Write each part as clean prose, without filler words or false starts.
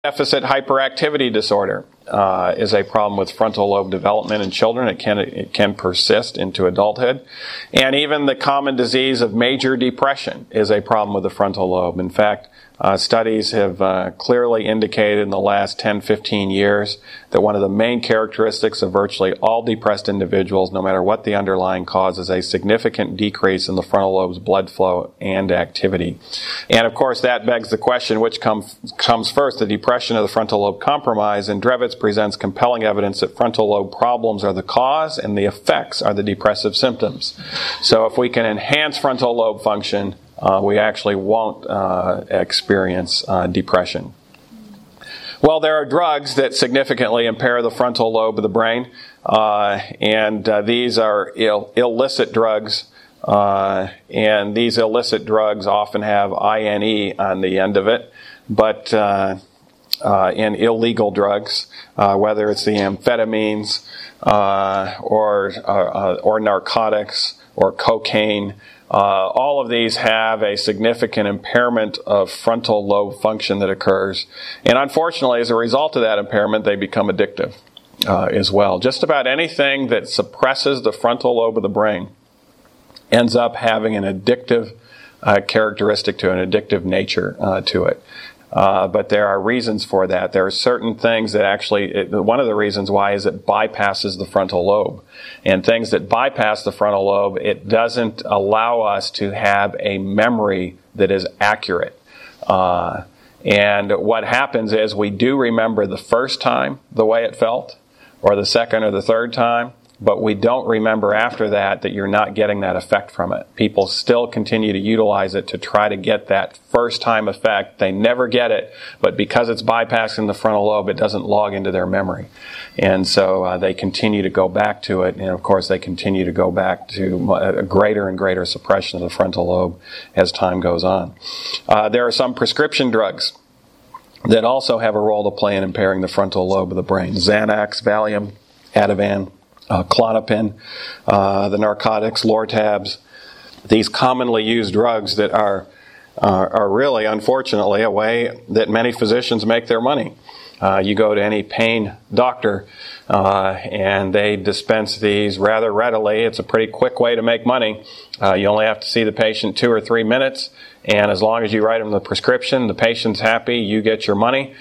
Deficit hyperactivity disorder is a problem with frontal lobe development in children. It can persist into adulthood. And even the common disease of major depression is a problem with the frontal lobe. In fact, studies have clearly indicated in the last 10, 15 years that one of the main characteristics of virtually all depressed individuals, no matter what the underlying cause, is a significant decrease in the frontal lobe's blood flow and activity. And of course, that begs the question, which comes first, the depression or the frontal lobe compromise? And Drevitz presents compelling evidence that frontal lobe problems are the cause and the effects are the depressive symptoms. So if we can enhance frontal lobe function, we actually won't experience depression. Well, there are drugs that significantly impair the frontal lobe of the brain, and these are illicit drugs, and these illicit drugs often have INE on the end of it, but in illegal drugs, whether it's the amphetamines or narcotics or cocaine, all of these have a significant impairment of frontal lobe function that occurs. And unfortunately, as a result of that impairment, they become addictive as well. Just about anything that suppresses the frontal lobe of the brain ends up having an addictive characteristic to it, an addictive nature to it. But there are reasons for that. There are certain things that actually, one of the reasons why is it bypasses the frontal lobe. And things that bypass the frontal lobe, it doesn't allow us to have a memory that is accurate. And what happens is we do remember the first time the way it felt, or the second or the third time, but we don't remember after that you're not getting that effect from it. People still continue to utilize it to try to get that first time effect. They never get it, but because it's bypassing the frontal lobe, it doesn't log into their memory. And so they continue to go back to it, and of course they continue to go back to a greater and greater suppression of the frontal lobe as time goes on. There are some prescription drugs that also have a role to play in impairing the frontal lobe of the brain. Xanax, Valium, Ativan, Klonopin, the narcotics, Lortabs, these commonly used drugs that are really, unfortunately, a way that many physicians make their money. You go to any pain doctor, and they dispense these rather readily. It's a pretty quick way to make money. You only have to see the patient 2 or 3 minutes, and as long as you write them the prescription, the patient's happy, you get your money,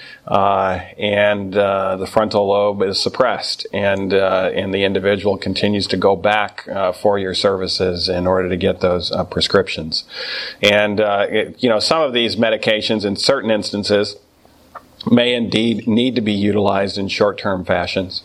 and the frontal lobe is suppressed, and the individual continues to go back for your services in order to get those prescriptions. And some of these medications, in certain instances, may indeed need to be utilized in short-term fashions,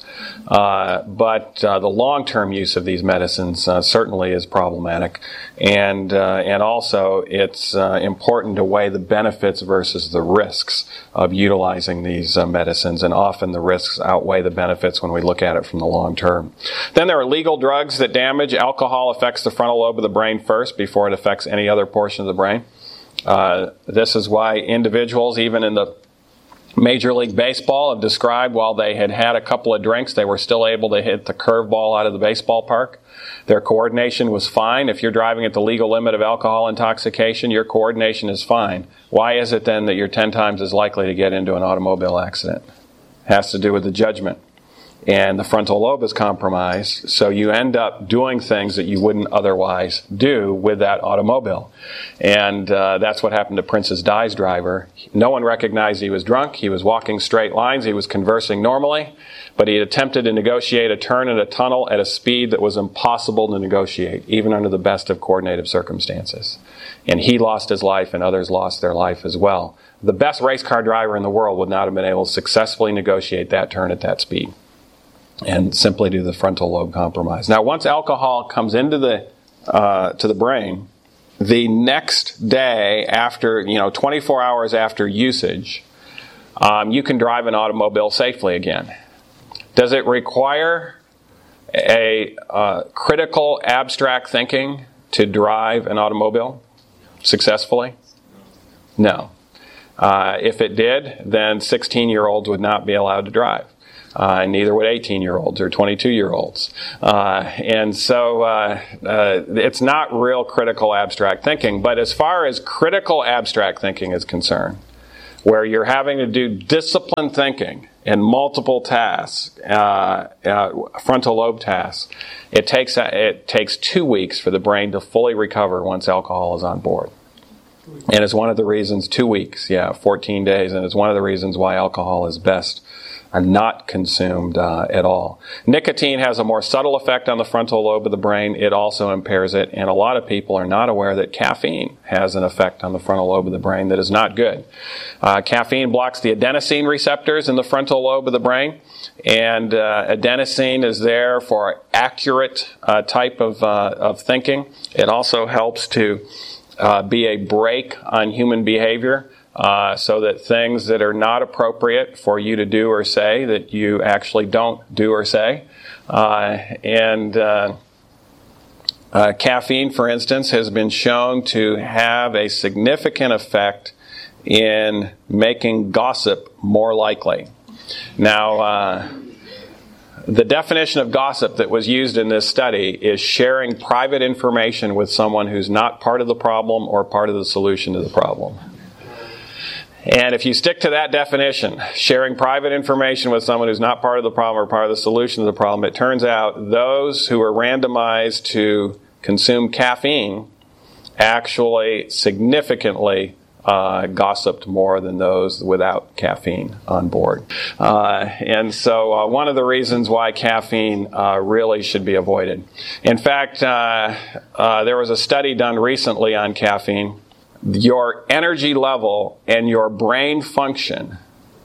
but the long-term use of these medicines certainly is problematic, and also it's important to weigh the benefits versus the risks of utilizing these medicines, and often the risks outweigh the benefits when we look at it from the long term. Then there are legal drugs that damage. Alcohol affects the frontal lobe of the brain first before it affects any other portion of the brain. This is why individuals, even in the Major League Baseball, have described while they had a couple of drinks, they were still able to hit the curveball out of the baseball park. Their coordination was fine. If you're driving at the legal limit of alcohol intoxication, your coordination is fine. Why is it then that you're 10 times as likely to get into an automobile accident? It has to do with the judgment. And the frontal lobe is compromised, so you end up doing things that you wouldn't otherwise do with that automobile. And that's what happened to Princess Di's driver. No one recognized he was drunk. He was walking straight lines. He was conversing normally, but he attempted to negotiate a turn in a tunnel at a speed that was impossible to negotiate, even under the best of coordinated circumstances. And he lost his life, and others lost their life as well. The best race car driver in the world would not have been able to successfully negotiate that turn at that speed, and simply due to the frontal lobe compromise. Now, once alcohol comes into to the brain, the next day after, 24 hours after usage, you can drive an automobile safely again. Does it require a critical abstract thinking to drive an automobile successfully? No. If it did, then 16-year-olds would not be allowed to drive. Neither would 18-year-olds or 22-year-olds. And so it's not real critical abstract thinking. But as far as critical abstract thinking is concerned, where you're having to do disciplined thinking and multiple tasks, frontal lobe tasks, it takes 2 weeks for the brain to fully recover once alcohol is on board. And it's one of the reasons, 2 weeks, 14 days, and it's one of the reasons why alcohol is best not consumed at all. Nicotine has a more subtle effect on the frontal lobe of the brain. It also impairs it, and a lot of people are not aware that caffeine has an effect on the frontal lobe of the brain that is not good. Caffeine blocks the adenosine receptors in the frontal lobe of the brain, and adenosine is there for accurate type of thinking. It also helps to be a brake on human behavior. So that things that are not appropriate for you to do or say, that you actually don't do or say. Caffeine, for instance, has been shown to have a significant effect in making gossip more likely. Now, the definition of gossip that was used in this study is sharing private information with someone who's not part of the problem or part of the solution to the problem. And if you stick to that definition, sharing private information with someone who's not part of the problem or part of the solution to the problem, it turns out those who are randomized to consume caffeine actually significantly gossiped more than those without caffeine on board. And so one of the reasons why caffeine really should be avoided. In fact, there was a study done recently on caffeine. Your energy level and your brain function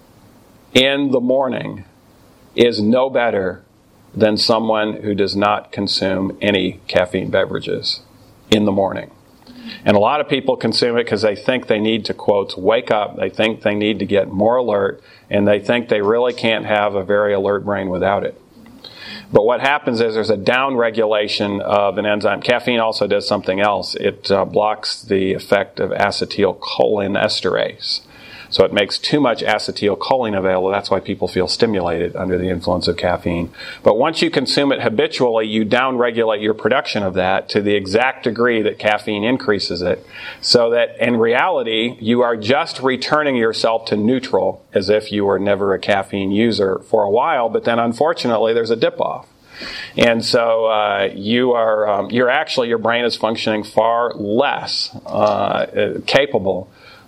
in the morning is no better than someone who does not consume any caffeine beverages in the morning. And a lot of people consume it because they think they need to, quote, wake up. They think they need to get more alert, and they think they really can't have a very alert brain without it. But what happens is there's a down-regulation of an enzyme. Caffeine also does something else. It blocks the effect of acetylcholinesterase. So it makes too much acetylcholine available. That's why people feel stimulated under the influence of caffeine. But once you consume it habitually, you down-regulate your production of that to the exact degree that caffeine increases it. So that in reality, you are just returning yourself to neutral as if you were never a caffeine user for a while. But then unfortunately, there's a dip-off. And so your brain is functioning far less capable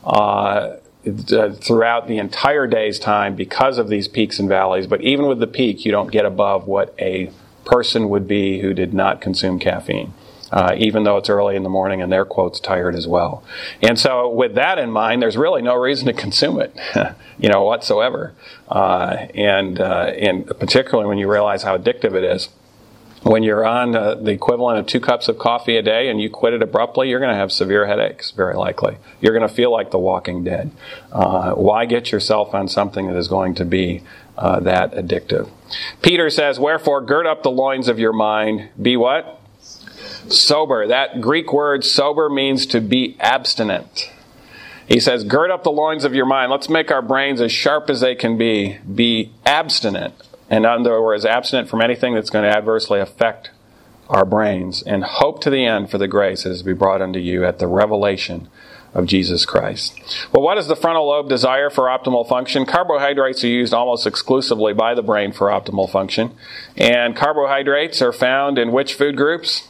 throughout the entire day's time because of these peaks and valleys. But even with the peak, you don't get above what a person would be who did not consume caffeine, even though it's early in the morning and they're, quotes, tired as well. And so with that in mind, there's really no reason to consume it, whatsoever. And particularly when you realize how addictive it is. When you're on the equivalent of 2 cups of coffee a day and you quit it abruptly, you're going to have severe headaches, very likely. You're going to feel like the Walking Dead. Why get yourself on something that is going to be that addictive? Peter says, wherefore gird up the loins of your mind. Be what? Sober. That Greek word sober means to be abstinent. He says, gird up the loins of your mind. Let's make our brains as sharp as they can be. Be abstinent. In other words, abstinent from anything that's going to adversely affect our brains, and hope to the end for the grace that is to be brought unto you at the revelation of Jesus Christ. Well, what does the frontal lobe desire for optimal function? Carbohydrates are used almost exclusively by the brain for optimal function. And carbohydrates are found in which food groups?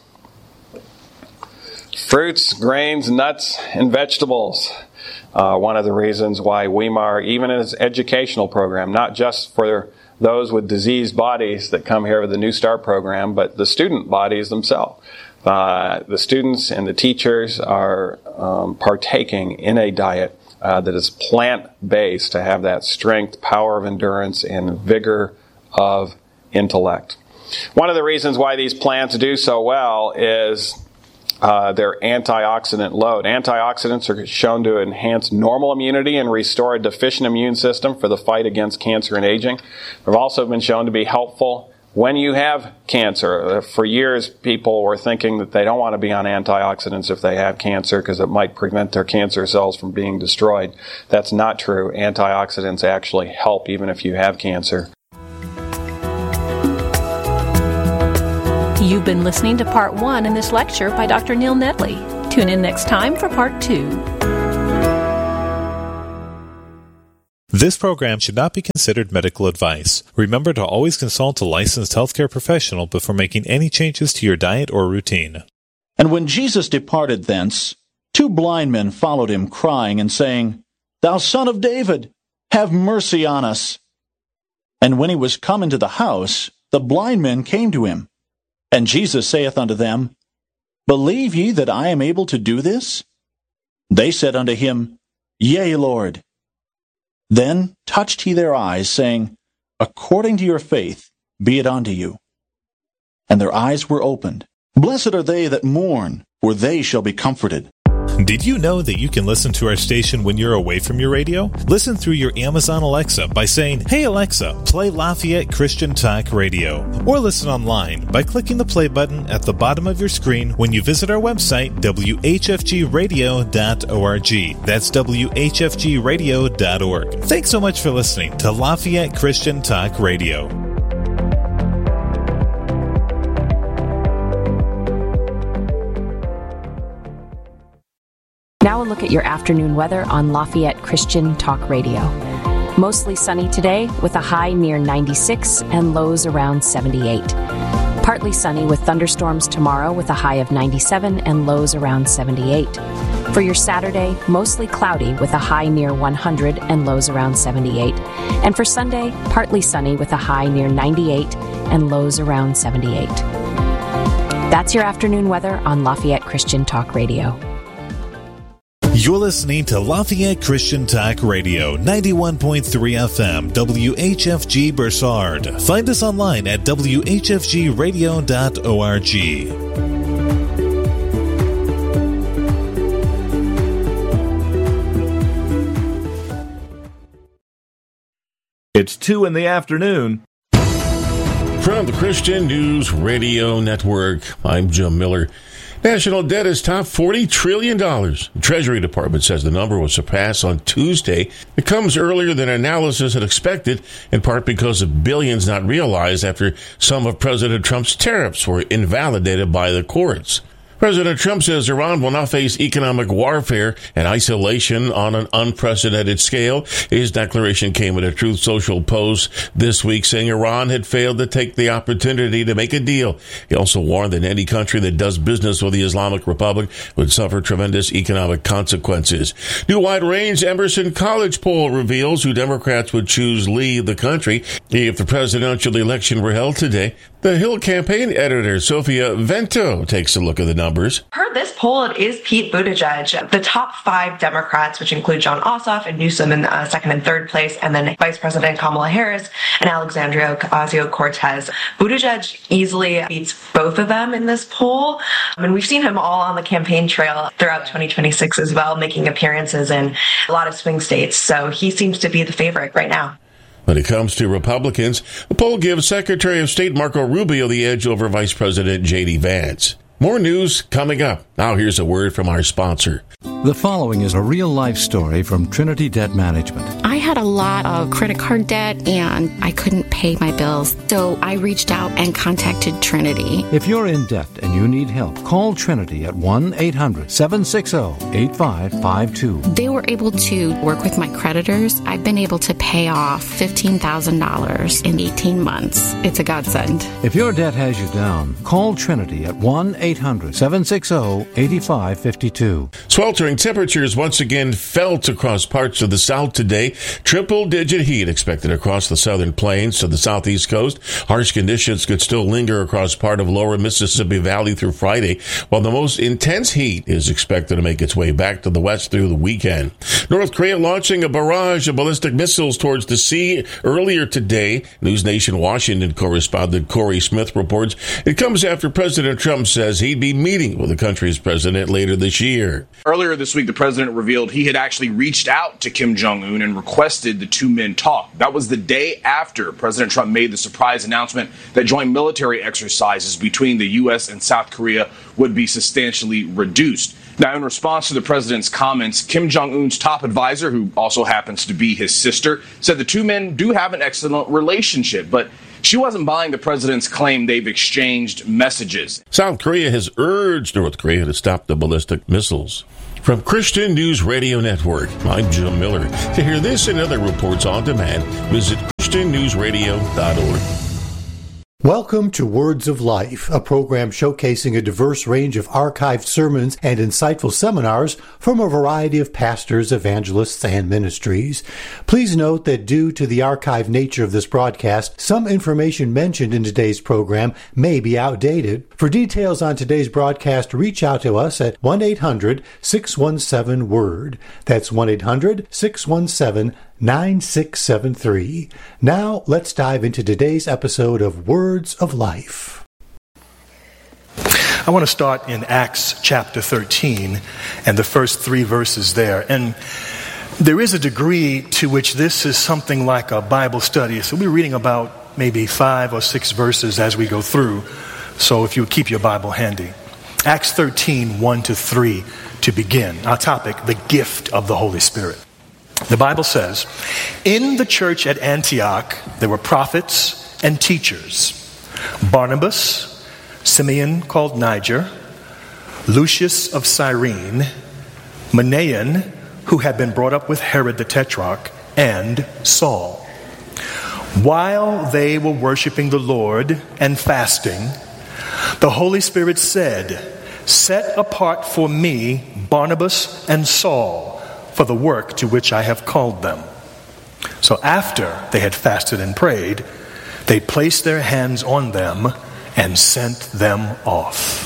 Fruits, grains, nuts, and vegetables. One of the reasons why Weimar, even in its educational program, not just for those with diseased bodies that come here with the New Start program, but the student bodies themselves. The students and the teachers are partaking in a diet that is plant-based to have that strength, power of endurance, and vigor of intellect. One of the reasons why these plants do so well is their antioxidant load. Antioxidants are shown to enhance normal immunity and restore a deficient immune system for the fight against cancer and aging. They've also been shown to be helpful when you have cancer. For years, people were thinking that they don't want to be on antioxidants if they have cancer because it might prevent their cancer cells from being destroyed. That's not true. Antioxidants actually help even if you have cancer. You've been listening to Part 1 in this lecture by Dr. Neil Nedley. Tune in next time for Part 2. This program should not be considered medical advice. Remember to always consult a licensed healthcare professional before making any changes to your diet or routine. And when Jesus departed thence, 2 blind men followed him, crying and saying, Thou Son of David, have mercy on us. And when he was come into the house, the blind men came to him. And Jesus saith unto them, Believe ye that I am able to do this? They said unto him, Yea, Lord. Then touched he their eyes, saying, According to your faith be it unto you. And their eyes were opened. Blessed are they that mourn, for they shall be comforted. Did you know that you can listen to our station when you're away from your radio? Listen through your Amazon Alexa by saying, Hey Alexa, play Lafayette Christian Talk Radio. Or listen online by clicking the play button at the bottom of your screen when you visit our website, whfgradio.org. That's whfgradio.org. Thanks so much for listening to Lafayette Christian Talk Radio. Now a look at your afternoon weather on Lafayette Christian Talk Radio. Mostly sunny today with a high near 96 and lows around 78. Partly sunny with thunderstorms tomorrow with a high of 97 and lows around 78. For your Saturday, mostly cloudy with a high near 100 and lows around 78. And for Sunday, partly sunny with a high near 98 and lows around 78. That's your afternoon weather on Lafayette Christian Talk Radio. You're listening to Lafayette Christian Talk Radio, 91.3 FM, WHFG Bursard. Find us online at whfgradio.org. It's 2 in the afternoon. From the Christian News Radio Network, I'm Jim Miller. National debt has topped $40 trillion. The Treasury Department says the number will surpass on Tuesday. It comes earlier than analysis had expected, in part because of billions not realized after some of President Trump's tariffs were invalidated by the courts. President Trump says Iran will not face economic warfare and isolation on an unprecedented scale. His declaration came in a Truth Social post this week saying Iran had failed to take the opportunity to make a deal. He also warned that any country that does business with the Islamic Republic would suffer tremendous economic consequences. New wide-range Emerson College poll reveals who Democrats would choose lead the country if the presidential election were held today. The Hill campaign editor, Sophia Vento, takes a look at the numbers. Per this poll, it is Pete Buttigieg. The top 5 Democrats, which include Jon Ossoff and Newsom in second and third place, and then Vice President Kamala Harris and Alexandria Ocasio-Cortez. Buttigieg easily beats both of them in this poll. And we've seen him all on the campaign trail throughout 2026 as well, making appearances in a lot of swing states. So he seems to be the favorite right now. When it comes to Republicans, the poll gives Secretary of State Marco Rubio the edge over Vice President J.D. Vance. More news coming up. Now here's a word from our sponsor. The following is a real-life story from Trinity Debt Management. I had a lot of credit card debt, and I couldn't pay my bills, so I reached out and contacted Trinity. If you're in debt and you need help, call Trinity at 1-800-760-8552. They were able to work with my creditors. I've been able to pay off $15,000 in 18 months. It's a godsend. If your debt has you down, call Trinity at 1-800-760-8552. Sweltering temperatures once again felt across parts of the South today. Triple-digit heat expected across the southern plains to the southeast coast. Harsh conditions could still linger across part of lower Mississippi Valley through Friday, while the most intense heat is expected to make its way back to the west through the weekend. North Korea launching a barrage of ballistic missiles towards the sea earlier today. News Nation Washington correspondent Corey Smith reports it comes after President Trump says he'd be meeting with the country's president later this year. Earlier this week, the president revealed he had actually reached out to Kim Jong-un and requested the two men talk. That was the day after President Trump made the surprise announcement that joint military exercises between the U.S. and South Korea would be substantially reduced. Now, in response to the president's comments, Kim Jong-un's top advisor, who also happens to be his sister, said the two men do have an excellent relationship, but she wasn't buying the president's claim they've exchanged messages. South Korea has urged North Korea to stop the ballistic missiles. From Christian News Radio Network, I'm Jim Miller. To hear this and other reports on demand, visit ChristianNewsRadio.org. Welcome to Words of Life, a program showcasing a diverse range of archived sermons and insightful seminars from a variety of pastors, evangelists, and ministries. Please note that due to the archived nature of this broadcast, some information mentioned in today's program may be outdated. For details on today's broadcast, reach out to us at 1-800-617-WORD. That's 1-800-617-9673. Now, let's dive into today's episode of Words of Life. I want to start in Acts chapter 13 and the first 3 verses there. And there is a degree to which this is something like a Bible study. So we're reading about maybe 5 or 6 verses as we go through. So if you would keep your Bible handy. Acts 13, 1-3 to begin. Our topic, the gift of the Holy Spirit. The Bible says, in the church at Antioch, there were prophets and teachers. Barnabas, Simeon called Niger, Lucius of Cyrene, Manaen, who had been brought up with Herod the Tetrarch, and Saul. While they were worshiping the Lord and fasting, the Holy Spirit said, set apart for me Barnabas and Saul for the work to which I have called them. So after they had fasted and prayed, they placed their hands on them and sent them off.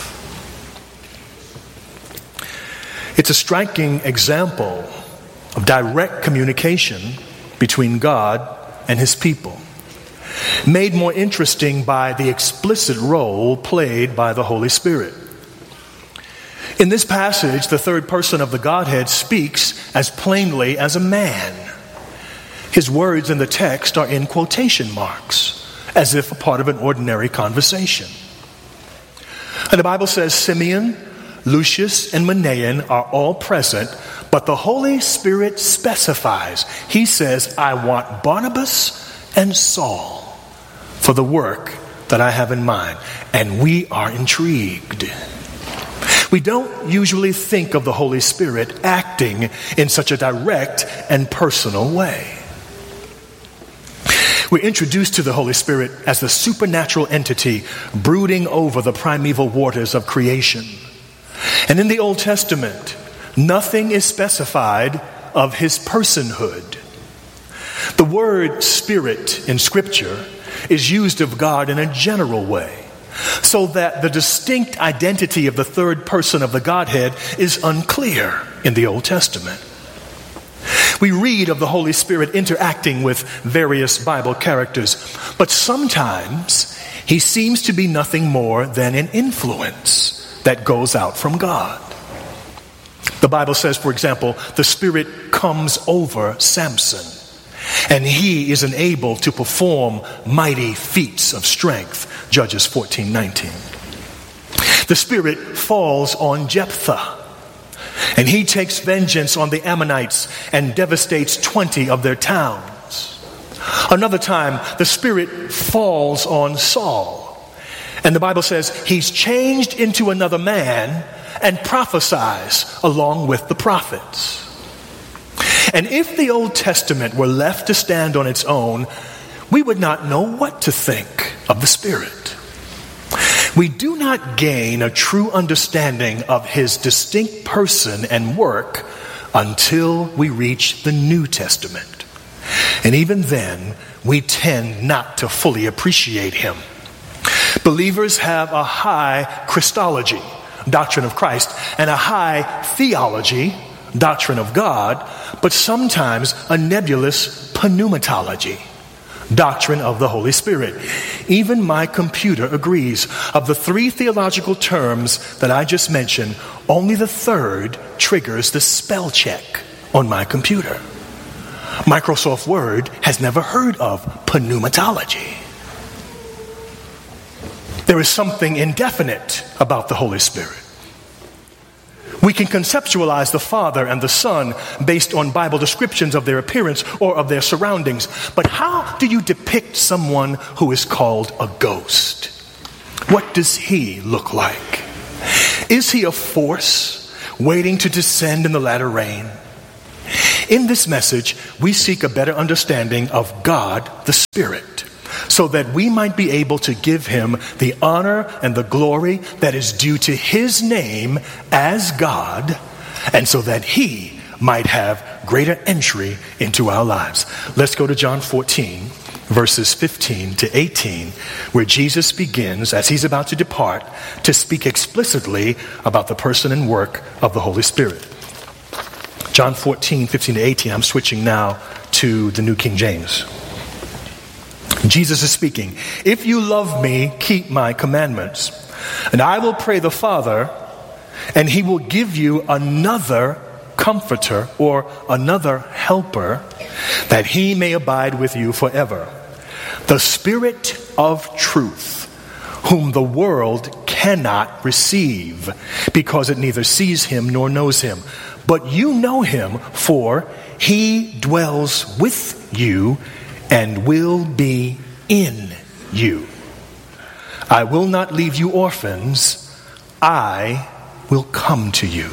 It's a striking example of direct communication between God and his people, made more interesting by the explicit role played by the Holy Spirit. In this passage, the third person of the Godhead speaks as plainly as a man. His words in the text are in quotation marks, as if a part of an ordinary conversation. And the Bible says Simeon, Lucius, and Manaen are all present, but the Holy Spirit specifies. He says, I want Barnabas and Saul for the work that I have in mind. And we are intrigued. We don't usually think of the Holy Spirit acting in such a direct and personal way. We're introduced to the Holy Spirit as the supernatural entity brooding over the primeval waters of creation. And in the Old Testament, nothing is specified of his personhood. The word Spirit in Scripture is used of God in a general way, so that the distinct identity of the third person of the Godhead is unclear in the Old Testament. We read of the Holy Spirit interacting with various Bible characters, but sometimes he seems to be nothing more than an influence that goes out from God. The Bible says, for example, the Spirit comes over Samson, and he is enabled to perform mighty feats of strength. Judges 14:19. The Spirit falls on Jephthah, and he takes vengeance on the Ammonites and devastates 20 of their towns. Another time, the Spirit falls on Saul, and the Bible says he's changed into another man and prophesies along with the prophets. And if the Old Testament were left to stand on its own, we would not know what to think of the Spirit. We do not gain a true understanding of his distinct person and work until we reach the New Testament. And even then, we tend not to fully appreciate him. Believers have a high Christology, doctrine of Christ, and a high theology, doctrine of God, but sometimes a nebulous pneumatology, doctrine of the Holy Spirit. Even my computer agrees. Of the 3 theological terms that I just mentioned, only the third triggers the spell check on my computer. Microsoft Word has never heard of pneumatology. There is something indefinite about the Holy Spirit. We can conceptualize the Father and the Son based on Bible descriptions of their appearance or of their surroundings. But how do you depict someone who is called a ghost? What does he look like? Is he a force waiting to descend in the latter rain. In this message, we seek a better understanding of God, the Spirit, so that we might be able to give him the honor and the glory that is due to his name as God, and so that he might have greater entry into our lives. Let's go to John 14, verses 15 to 18, where Jesus begins, as he's about to depart, to speak explicitly about the person and work of the Holy Spirit. John 14, 15 to 18. I'm switching now to the New King James. Jesus is speaking. If you love me, keep my commandments. And I will pray the Father, and he will give you another comforter or another helper, that he may abide with you forever. The Spirit of truth, whom the world cannot receive, because it neither sees him nor knows him. But you know him, for he dwells with you and will be in you. I will not leave you orphans. I will come to you.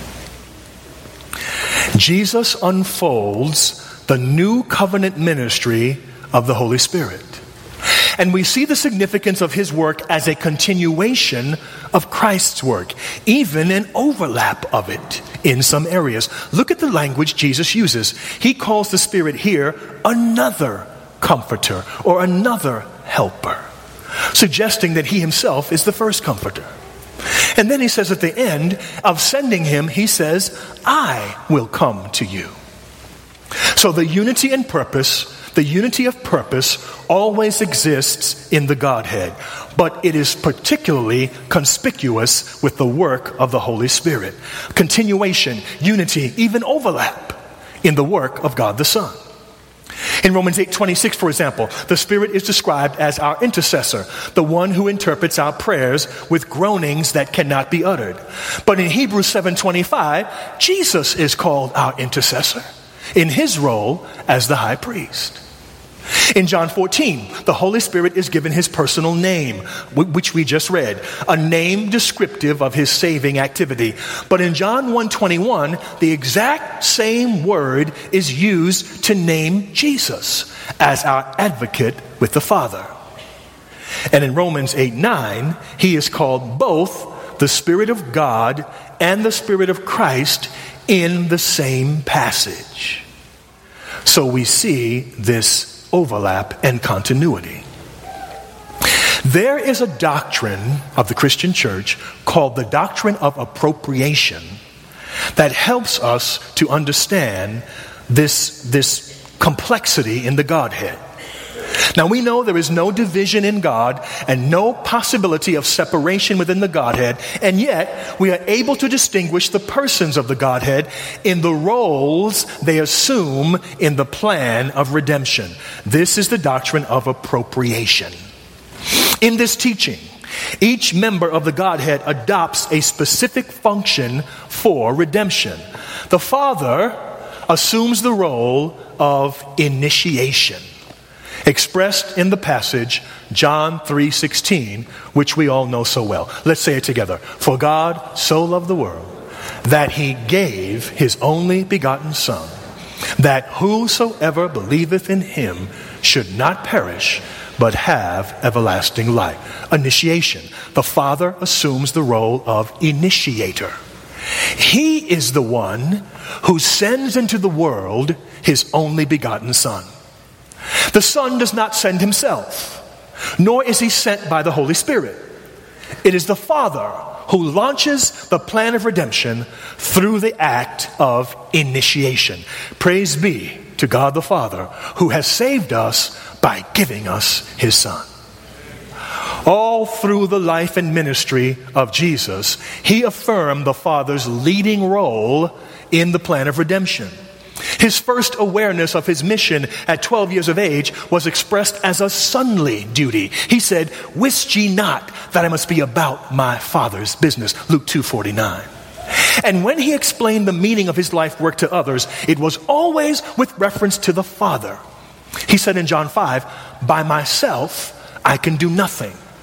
Jesus unfolds the new covenant ministry of the Holy Spirit. And we see the significance of his work as a continuation of Christ's work, even an overlap of it in some areas. Look at the language Jesus uses. He calls the Spirit here another comforter or another helper, suggesting that he himself is the first comforter. And then he says at the end of sending him, he says, I will come to you. So the unity and purpose, the unity of purpose always exists in the Godhead, but it is particularly conspicuous with the work of the Holy Spirit. Continuation, unity, even overlap in the work of God the Son. In Romans 8:26, for example, the Spirit is described as our intercessor, the one who interprets our prayers with groanings that cannot be uttered. But in Hebrews 7:25, Jesus is called our intercessor in his role as the high priest. In John 14, the Holy Spirit is given his personal name, which we just read, a name descriptive of his saving activity. But in John 1:21, the exact same word is used to name Jesus as our advocate with the Father. And in Romans 8:9, he is called both the Spirit of God and the Spirit of Christ in the same passage. So we see this overlap and continuity. There is a doctrine of the Christian church called the doctrine of appropriation that helps us to understand this complexity in the Godhead. Now we know there is no division in God and no possibility of separation within the Godhead, and yet we are able to distinguish the persons of the Godhead in the roles they assume in the plan of redemption. This is the doctrine of appropriation. In this teaching, each member of the Godhead adopts a specific function for redemption. The Father assumes the role of initiation, expressed in the passage John 3:16, which we all know so well. Let's say it together. For God so loved the world that he gave his only begotten Son, that whosoever believeth in him should not perish, but have everlasting life. Initiation. The Father assumes the role of initiator. He is the one who sends into the world his only begotten Son. The Son does not send himself, nor is he sent by the Holy Spirit. It is the Father who launches the plan of redemption through the act of initiation. Praise be to God the Father, who has saved us by giving us his Son. All through the life and ministry of Jesus, he affirmed the Father's leading role in the plan of redemption. His first awareness of his mission at 12 years of age was expressed as a sonly duty. He said, "Wist ye not that I must be about my Father's business?" Luke 2:49. And when he explained the meaning of his life work to others, it was always with reference to the Father. He said in John 5, "By myself I can do nothing.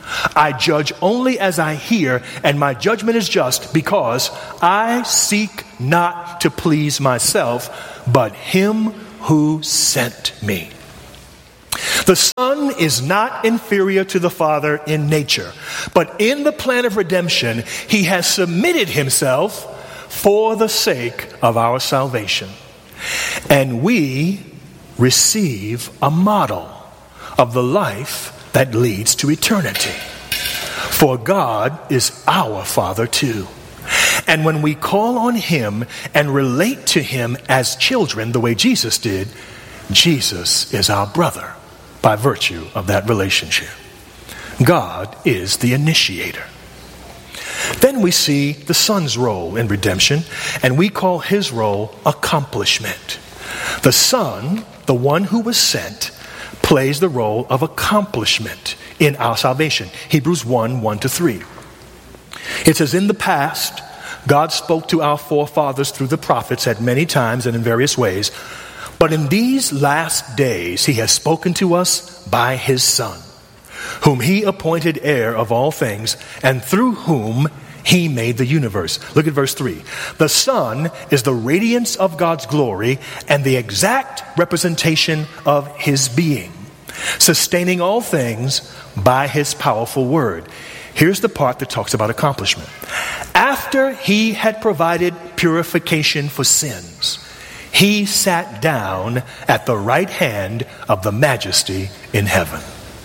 I judge only as I hear, and my judgment is just, because I seek not to please myself, but him who sent me. The Son is not inferior to the Father in nature, but in the plan of redemption, he has submitted himself for the sake of our salvation. And we receive a model of the life that leads to eternity. For God is our Father too. And when we call on him and relate to him as children the way Jesus did, Jesus is our brother by virtue of that relationship. God is the initiator. Then we see the Son's role in redemption, and we call his role accomplishment. The Son, the one who was sent, plays the role of accomplishment in our salvation. Hebrews 1:1-3. It says, in the past, God spoke to our forefathers through the prophets at many times and in various ways. But in these last days, he has spoken to us by his Son, whom he appointed heir of all things, and through whom he made the universe. Look at verse 3. The Son is the radiance of God's glory and the exact representation of his being, sustaining all things by his powerful word. Here's the part that talks about accomplishment. After he had provided purification for sins, he sat down at the right hand of the Majesty in heaven.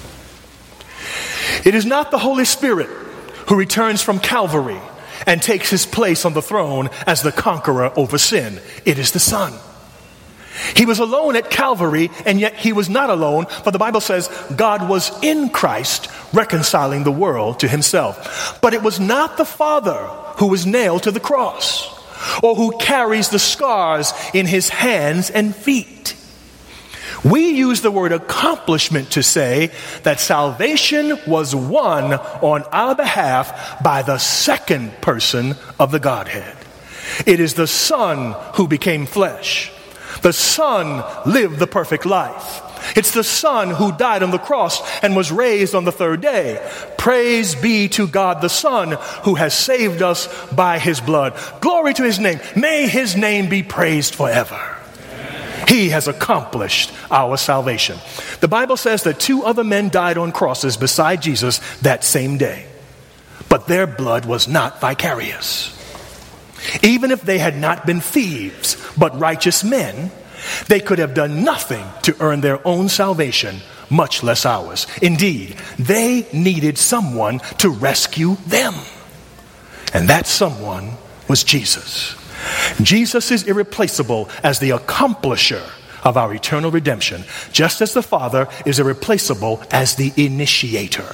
It is not the Holy Spirit who returns from Calvary and takes his place on the throne as the conqueror over sin. It is the Son. He was alone at Calvary, and yet he was not alone, for the Bible says God was in Christ reconciling the world to himself. But it was not the Father who was nailed to the cross, or who carries the scars in his hands and feet. We use the word accomplishment to say that salvation was won on our behalf by the second person of the Godhead. It is the Son who became flesh. The Son lived the perfect life. It's the Son who died on the cross and was raised on the third day. Praise be to God the Son who has saved us by his blood. Glory to his name. May his name be praised forever. He has accomplished our salvation. The Bible says that 2 other men died on crosses beside Jesus that same day. But their blood was not vicarious. Even if they had not been thieves, but righteous men, they could have done nothing to earn their own salvation, much less ours. Indeed, they needed someone to rescue them. And that someone was Jesus. Jesus is irreplaceable as the accomplisher of our eternal redemption, just as the Father is irreplaceable as the initiator.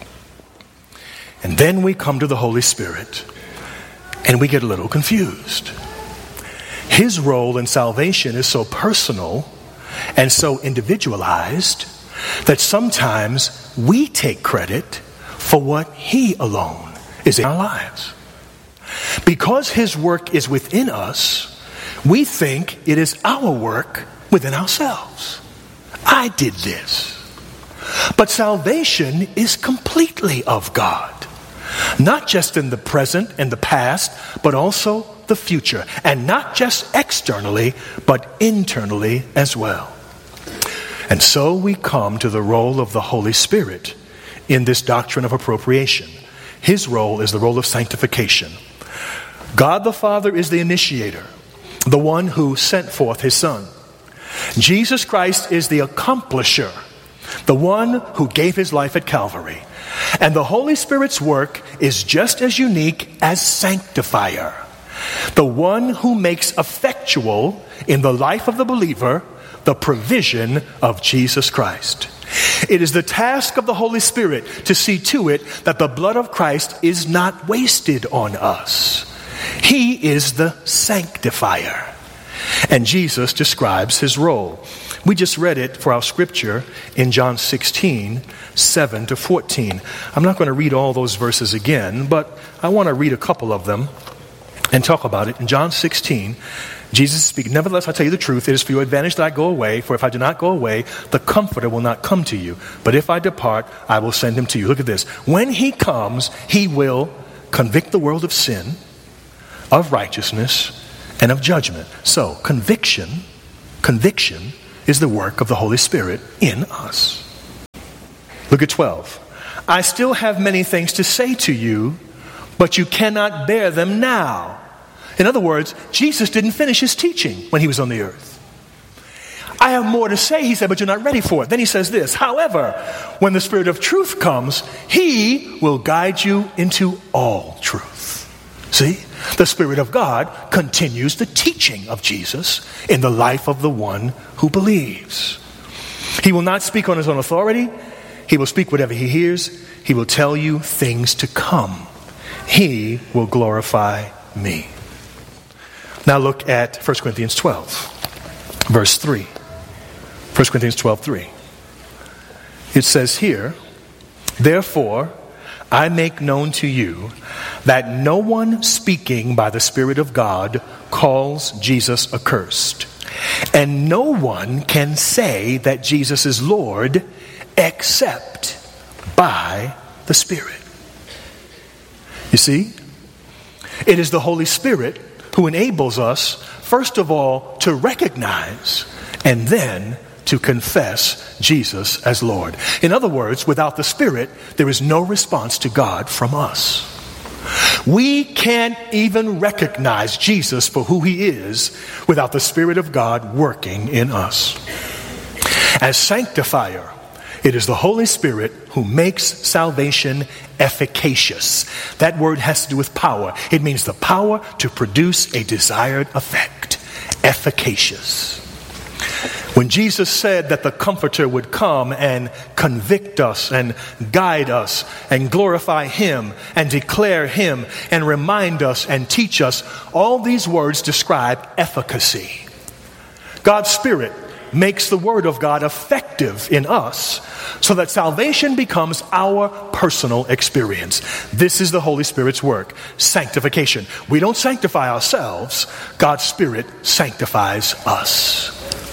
And then we come to the Holy Spirit, and we get a little confused. His role in salvation is so personal and so individualized that sometimes we take credit for what he alone is in our lives. Because his work is within us, we think it is our work within ourselves. I did this. But salvation is completely of God. Not just in the present and the past, but also the future. And not just externally, but internally as well. And so we come to the role of the Holy Spirit in this doctrine of appropriation. His role is the role of sanctification. God the Father is the initiator, the one who sent forth his Son. Jesus Christ is the accomplisher, the one who gave his life at Calvary. And the Holy Spirit's work is just as unique as sanctifier, the one who makes effectual in the life of the believer the provision of Jesus Christ. It is the task of the Holy Spirit to see to it that the blood of Christ is not wasted on us. He is the sanctifier. And Jesus describes his role. We just read it for our scripture in John 16, 7-14. I'm not going to read all those verses again, but I want to read a couple of them and talk about it. In John 16, Jesus speaks, nevertheless, I tell you the truth, it is for your advantage that I go away, for if I do not go away, the Comforter will not come to you. But if I depart, I will send him to you. Look at this. When he comes, he will convict the world of sin, of righteousness, and of judgment. So, conviction is the work of the Holy Spirit in us. Look at 12. I still have many things to say to you, but you cannot bear them now. In other words, Jesus didn't finish his teaching when he was on the earth. I have more to say, he said, but you're not ready for it. Then he says this, however, when the Spirit of truth comes, he will guide you into all truth. See, the Spirit of God continues the teaching of Jesus in the life of the one who believes. He will not speak on his own authority. He will speak whatever he hears. He will tell you things to come. He will glorify me. Now look at 1 Corinthians 12, verse 3. 1 Corinthians 12:3. It says here, therefore, I make known to you that no one speaking by the Spirit of God calls Jesus accursed. And no one can say that Jesus is Lord except by the Spirit. You see, it is the Holy Spirit who enables us, first of all, to recognize and then to confess Jesus as Lord. In other words, without the Spirit, there is no response to God from us. We can't even recognize Jesus for who he is without the Spirit of God working in us. As sanctifier, it is the Holy Spirit who makes salvation efficacious. That word has to do with power. It means the power to produce a desired effect. Efficacious. When Jesus said that the Comforter would come and convict us and guide us and glorify him and declare him and remind us and teach us, all these words describe efficacy. God's Spirit makes the Word of God effective in us so that salvation becomes our personal experience. This is the Holy Spirit's work, sanctification. We don't sanctify ourselves. God's Spirit sanctifies us.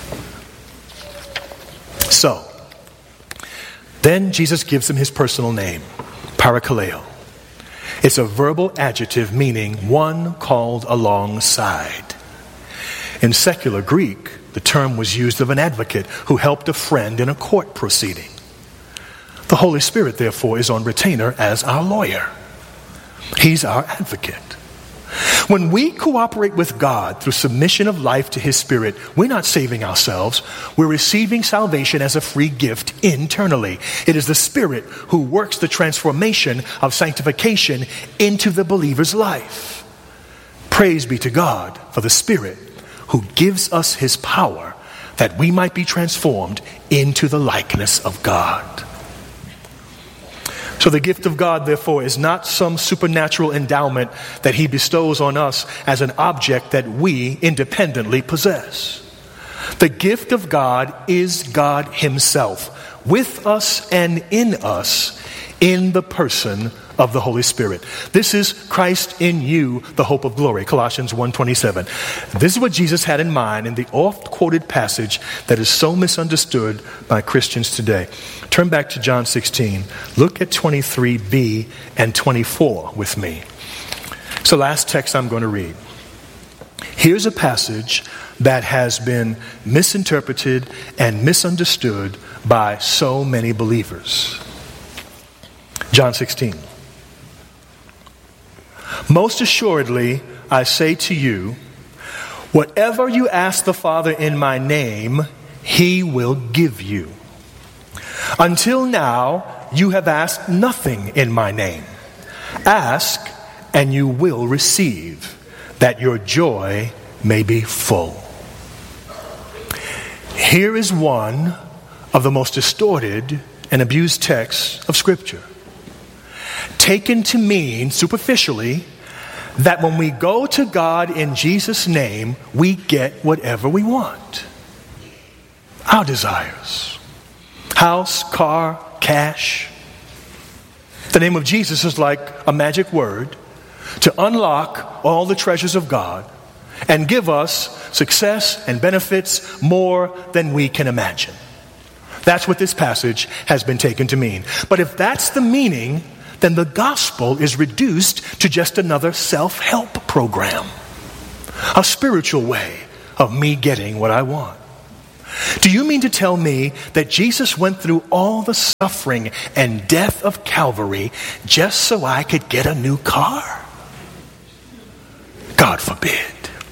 So, then Jesus gives him his personal name, parakaleo. It's a verbal adjective meaning one called alongside. In secular Greek, the term was used of an advocate who helped a friend in a court proceeding. The Holy Spirit, therefore, is on retainer as our lawyer. He's our advocate. When we cooperate with God through submission of life to his Spirit, we're not saving ourselves. We're receiving salvation as a free gift internally. It is the Spirit who works the transformation of sanctification into the believer's life. Praise be to God for the Spirit who gives us his power that we might be transformed into the likeness of God. So the gift of God, therefore, is not some supernatural endowment that he bestows on us as an object that we independently possess. The gift of God is God himself, with us and in us, in the person of the Holy Spirit. This is Christ in you, the hope of glory, Colossians 1:27. This is what Jesus had in mind in the oft-quoted passage that is so misunderstood by Christians today. Turn back to John 16. Look at 23b and 24 with me. It's the last text I'm going to read. Here's a passage that has been misinterpreted and misunderstood by so many believers. John 16. Most assuredly, I say to you, whatever you ask the Father in my name, he will give you. Until now, you have asked nothing in my name. Ask, and you will receive, that your joy may be full. Here is one of the most distorted and abused texts of Scripture, taken to mean superficially that when we go to God in Jesus' name, we get whatever we want. Our desires. House, car, cash. The name of Jesus is like a magic word to unlock all the treasures of God and give us success and benefits more than we can imagine. That's what this passage has been taken to mean. But if that's the meaning, then the gospel is reduced to just another self-help program, a spiritual way of me getting what I want. Do you mean to tell me that Jesus went through all the suffering and death of Calvary just so I could get a new car? God forbid.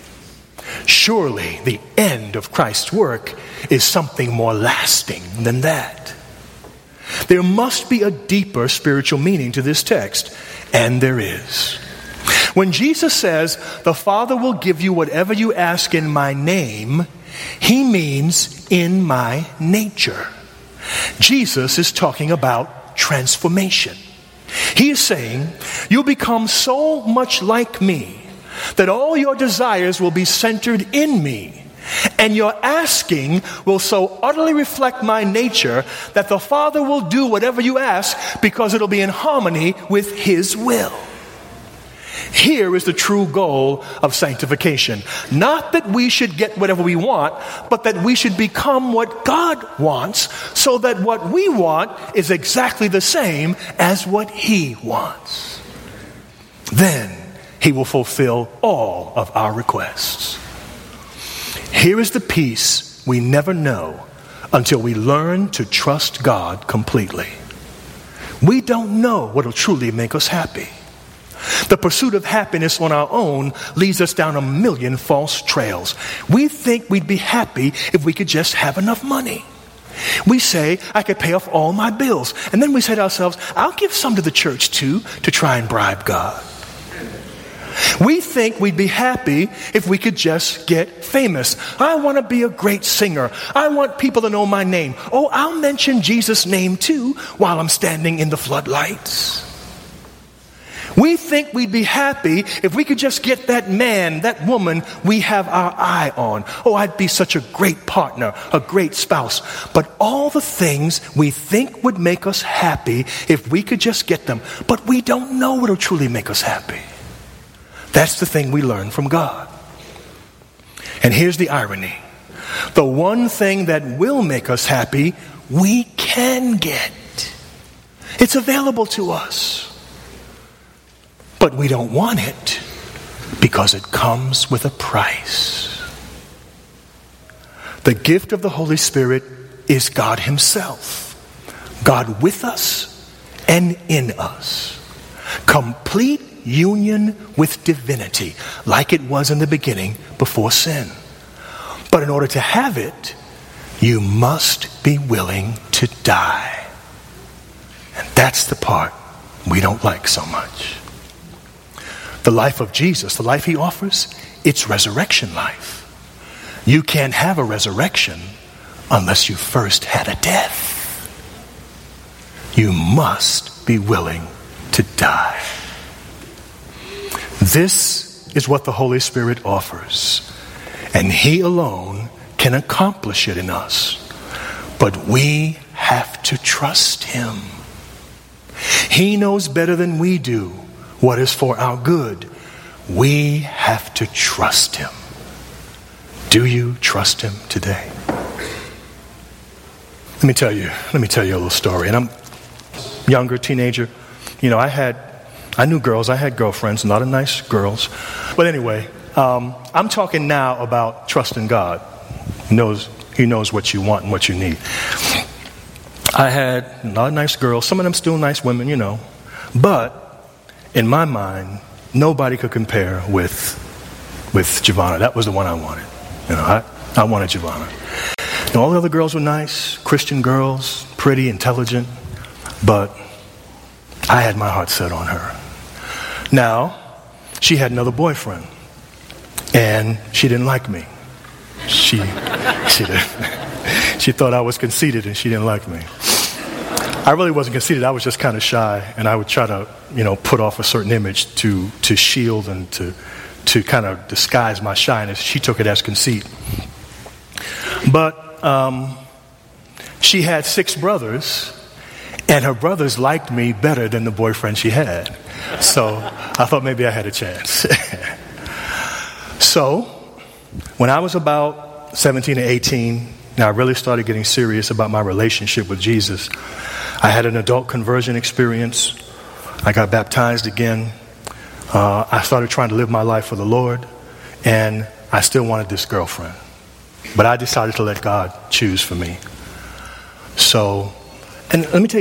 Surely the end of Christ's work is something more lasting than that. There must be a deeper spiritual meaning to this text, and there is. When Jesus says, the Father will give you whatever you ask in my name, he means in my nature. Jesus is talking about transformation. He is saying, you'll become so much like me that all your desires will be centered in me. And your asking will so utterly reflect my nature that the Father will do whatever you ask because it'll be in harmony with his will. Here is the true goal of sanctification. Not that we should get whatever we want, but that we should become what God wants, so that what we want is exactly the same as what he wants. Then he will fulfill all of our requests. Here is the peace we never know until we learn to trust God completely. We don't know what will truly make us happy. The pursuit of happiness on our own leads us down a million false trails. We think we'd be happy if we could just have enough money. We say, I could pay off all my bills. And then we say to ourselves, I'll give some to the church too, to try and bribe God. We think we'd be happy if we could just get famous. I want to be a great singer. I want people to know my name. Oh, I'll mention Jesus' name too while I'm standing in the floodlights. We think we'd be happy if we could just get that man, that woman we have our eye on. Oh, I'd be such a great partner, a great spouse. But all the things we think would make us happy if we could just get them. But we don't know what'll truly make us happy. That's the thing we learn from God. And here's the irony. The one thing that will make us happy, we can get. It's available to us. But we don't want it because it comes with a price. The gift of the Holy Spirit is God himself. God with us and in us. Complete union with divinity, like it was in the beginning before sin. But in order to have it, you must be willing to die. And that's the part we don't like so much. The life of Jesus, the life he offers, it's resurrection life. You can't have a resurrection unless you first had a death. You must be willing to die. This is what the Holy Spirit offers, and he alone can accomplish it in us. But we have to trust him. He knows better than we do what is for our good. We have to trust him. Do you trust him today? Let me tell you a little story. And I'm younger, teenager. You know, I knew girls. I had girlfriends, a lot of nice girls. But anyway, I'm talking now about trusting God. He knows what you want and what you need. I had a lot of nice girls. Some of them still nice women, you know. But in my mind, nobody could compare with Giovanna. That was the one I wanted. You know, I wanted Giovanna. And all the other girls were nice, Christian girls, pretty, intelligent. But I had my heart set on her. Now, she had another boyfriend, and she didn't like me. She thought I was conceited, and she didn't like me. I really wasn't conceited. I was just kind of shy, and I would try to, put off a certain image to shield and to kind of disguise my shyness. She took it as conceit. But she had 6 brothers, and her brothers liked me better than the boyfriend she had. So I thought maybe I had a chance. So When I was about 17 or 18, now I really started getting serious about my relationship with Jesus. I had an adult conversion experience. I got baptized again. I started trying to live my life for the Lord, and I still wanted this girlfriend. But I decided to let God choose for me. So, and let me tell you